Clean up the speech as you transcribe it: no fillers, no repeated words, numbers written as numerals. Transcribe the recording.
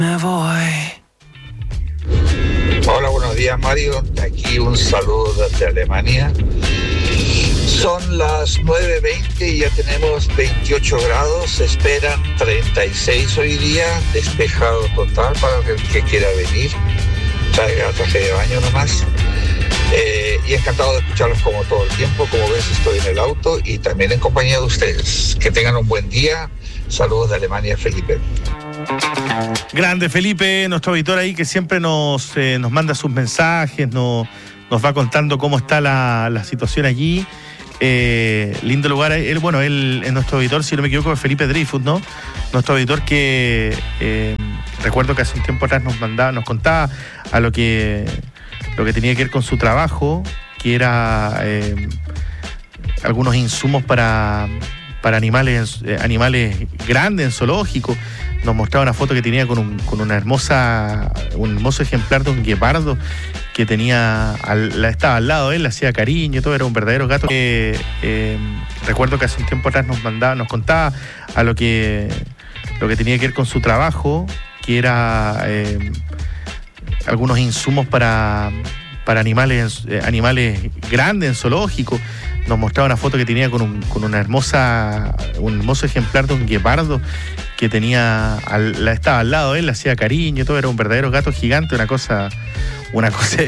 Me voy. Hola, buenos días, Mario. Aquí un saludo desde Alemania. Son las 9:20 y ya tenemos 28 grados. Se esperan 36 hoy día. Despejado total para el que quiera venir. Traiga traje de baño nomás. Y encantado de escucharlos como todo el tiempo. Como ves, estoy en el auto y también en compañía de ustedes. Que tengan un buen día. Saludos de Alemania, Felipe. Grande Felipe, nuestro auditor ahí que siempre nos manda sus mensajes, nos va contando cómo está la situación allí. Lindo lugar. Él es nuestro auditor, si no me equivoco, es Felipe Dreyfus, ¿no? Nuestro auditor que recuerdo que hace un tiempo atrás nos contaba a lo que tenía que ver con su trabajo, que era algunos insumos para animales grandes en zoológico. Nos mostraba una foto que tenía con un hermoso ejemplar de un guepardo que estaba al lado de él, le hacía cariño, todo, era un verdadero gato. Recuerdo que hace un tiempo atrás nos contaba a lo que tenía que ver con su trabajo, que era algunos insumos para animales grandes en zoológico. Nos mostraba una foto que tenía con un hermoso ejemplar de un guepardo que estaba al lado de él, le hacía cariño, todo, era un verdadero gato gigante, una cosa